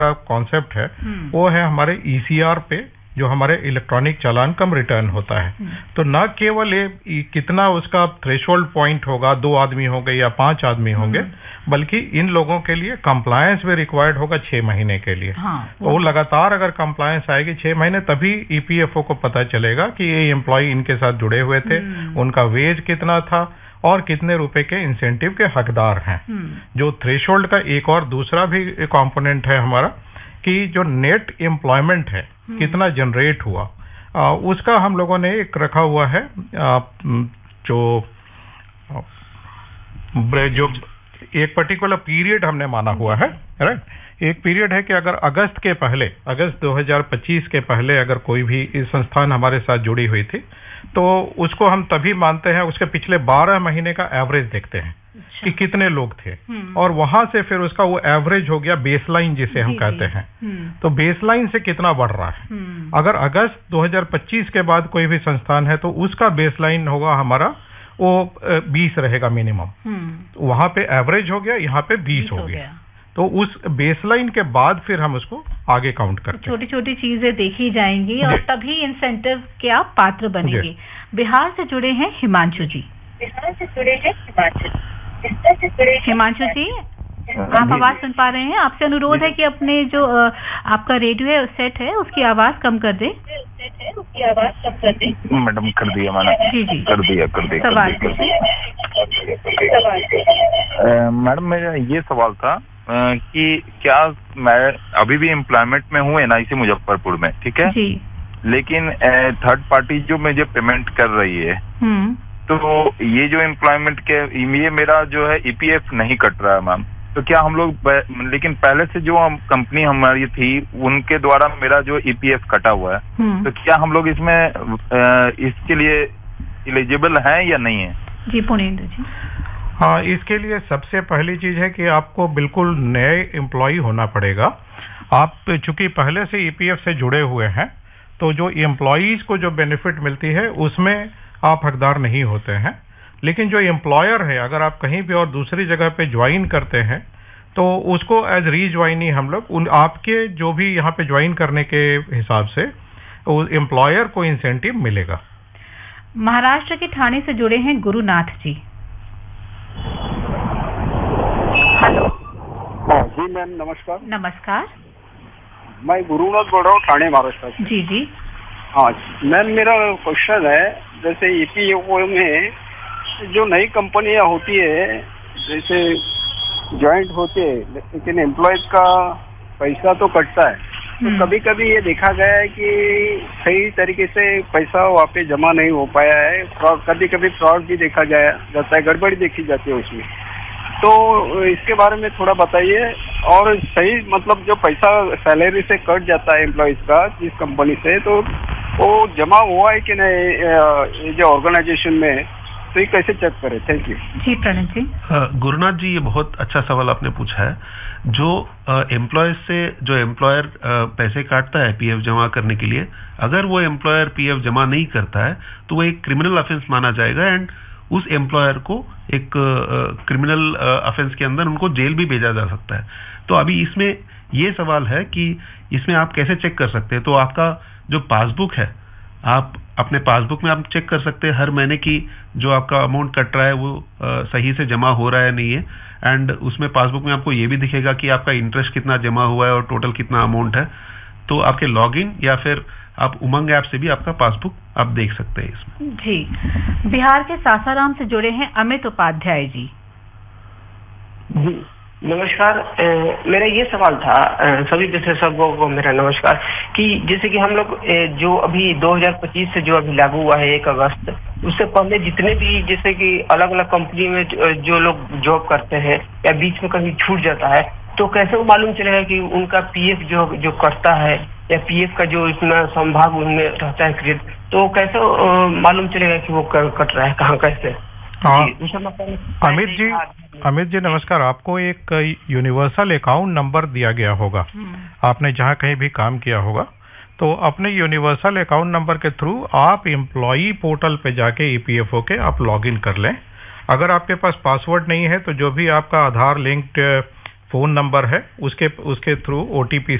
Concept है वो है हमारे ECR पे, जो हमारे इलेक्ट्रॉनिक चालान कम रिटर्न होता है। तो न केवल ये कितना उसका थ्रेशोल्ड पॉइंट होगा, 2 आदमी होंगे या 5 आदमी होंगे, बल्कि इन लोगों के लिए कंप्लायंस भी रिक्वायर्ड होगा 6 महीने के लिए। तो वो लगातार अगर कंप्लायंस आएगी 6 महीने, तभी EPFO को पता चलेगा कि ये एम्प्लॉय इनके साथ जुड़े हुए थे, उनका वेज कितना था और कितने रुपए के इंसेंटिव के हकदार हैं। जो थ्रेशोल्ड का एक और दूसरा भी कंपोनेंट है हमारा, कि जो नेट एम्प्लॉयमेंट है कितना जनरेट हुआ, उसका हम लोगों ने एक रखा हुआ है, जो एक पर्टिकुलर पीरियड हमने माना हुआ है, राइट। एक पीरियड है कि अगर अगस्त 2025 के पहले अगर कोई भी इस संस्थान हमारे साथ जुड़ी हुई थी, तो उसको हम तभी मानते हैं, उसके पिछले 12 महीने का एवरेज देखते हैं कि कितने लोग थे, और वहां से फिर उसका वो एवरेज हो गया बेसलाइन जिसे हम कहते हैं। तो बेसलाइन से कितना बढ़ रहा है। अगर अगस्त 2025 के बाद कोई भी संस्थान है, तो उसका बेसलाइन होगा हमारा वो 20 रहेगा मिनिमम। वहां पे एवरेज हो गया, यहाँ पे 20 हो गया। तो उस बेसलाइन के बाद फिर हम उसको आगे काउंट करते हैं। छोटी छोटी चीजें देखी जाएंगी और तभी इंसेंटिव के आप पात्र बनेंगे। बिहार से जुड़े हैं हिमांशु जी। हिमांशु जी, आप आवाज सुन पा रहे हैं? आपसे अनुरोध है कि अपने जो आपका रेडियो है सेट है उसकी आवाज कम कर दें। मैडम कर दिया मैंने। जी कर दिया। सवाल मैडम मेरा ये सवाल था कि क्या मैं अभी भी एम्प्लॉयमेंट में हूँ NIC मुजफ्फरपुर में, ठीक है जी, लेकिन थर्ड पार्टी जो मुझे पेमेंट कर रही है, तो ये जो एम्प्लॉयमेंट के ये मेरा जो है EPF नहीं कट रहा है मैम। तो क्या हम लोग, लेकिन पहले से जो कंपनी हमारी थी उनके द्वारा मेरा जो EPF कटा हुआ है, तो क्या हम लोग इसमें इसके लिए एलिजिबल हैं या नहीं है? जी पुनेंद्र जी। हाँ, इसके लिए सबसे पहली चीज है कि आपको बिल्कुल नए एम्प्लॉय होना पड़ेगा। आप चूंकि पहले से EPF से जुड़े हुए हैं, तो जो एम्प्लॉयज को जो बेनिफिट मिलती है उसमें आप हकदार नहीं होते हैं। लेकिन जो एम्प्लॉयर है, अगर आप कहीं भी और दूसरी जगह पे ज्वाइन करते हैं, तो उसको एज रीज्वाइनी हम लोग आपके जो भी यहाँ पे ज्वाइन करने के हिसाब से एम्प्लॉयर को इंसेंटिव मिलेगा। महाराष्ट्र के ठाणे से जुड़े हैं गुरुनाथ जी। हेलो जी मैम, नमस्कार। नमस्कार, मैं गुरुनाथ बोल रहा हूँ, ठाणे महाराष्ट्र से। जी। हाँ मैम, मेरा क्वेश्चन है, जैसे EPFO में जो नई कंपनियां होती है, जैसे ज्वाइंट होते हैं, लेकिन एम्प्लॉयज का पैसा तो कटता है, तो कभी कभी ये देखा गया है कि सही तरीके से पैसा वहाँ पे जमा नहीं हो पाया है। कभी कभी फ्रॉड भी देखा जाता है, गड़बड़ी देखी जाती है उसमें। तो इसके बारे में थोड़ा बताइए। और सही मतलब जो पैसा सैलरी से कट जाता है एम्प्लॉयज का जिस कंपनी से, तो वो जमा हुआ है कि नहीं ये जो ऑर्गेनाइजेशन में, तो ये कैसे चेक करें? थैंक यू जी। प्रणव जी। गुरुनाथ जी, ये बहुत अच्छा सवाल आपने पूछा है। जो एम्प्लॉयर से जो एम्प्लॉयर पैसे काटता है PF जमा करने के लिए, अगर वो एम्प्लॉयर PF जमा नहीं करता है तो वो एक क्रिमिनल ऑफेंस माना जाएगा, एंड उस एम्प्लॉयर को एक क्रिमिनल ऑफेंस के अंदर उनको जेल भी भेजा जा सकता है। तो अभी इसमें ये सवाल है कि इसमें आप कैसे चेक कर सकते हैं। तो आपका जो पासबुक है, आप अपने पासबुक में आप चेक कर सकते हैं हर महीने की जो आपका अमाउंट कट रहा है वो सही से जमा हो रहा है नहीं है। एंड उसमें पासबुक में आपको ये भी दिखेगा कि आपका इंटरेस्ट कितना जमा हुआ है और टोटल कितना अमाउंट है। तो आपके लॉगिन या फिर आप उमंग ऐप से भी आपका पासबुक आप देख सकते हैं इसमें। जी। बिहार के सासाराम से जुड़े हैं अमित उपाध्याय जी। नमस्कार। मेरा ये सवाल था, सभी विशेषज्ञों को मेरा नमस्कार, कि जैसे कि हम लोग जो अभी 2025 से जो अभी लागू हुआ है 1 अगस्त, उससे पहले जितने भी जैसे कि अलग अलग कंपनी में जो लोग जॉब करते हैं या बीच में कहीं छूट जाता है, तो कैसे वो मालूम चलेगा कि उनका PF जो कटता है या PF का जो इतना संभाग उनमें रहता है क्रेडिट, तो कैसे मालूम चलेगा कि वो कट रहा है, कहाँ कैसे? अमित जी नमस्कार। आपको एक यूनिवर्सल अकाउंट नंबर दिया गया होगा, आपने जहाँ कहीं भी काम किया होगा, तो अपने यूनिवर्सल अकाउंट नंबर के थ्रू आप एम्प्लॉई पोर्टल पे जाके EPFO के आप लॉगिन कर लें। अगर आपके पास पासवर्ड नहीं है, तो जो भी आपका आधार लिंक्ड फोन नंबर है, उसके थ्रू OTP